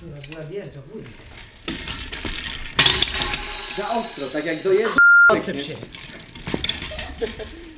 Nadjeżdża wóz. Za ostro, tak jak dojeżdża. Odczep się.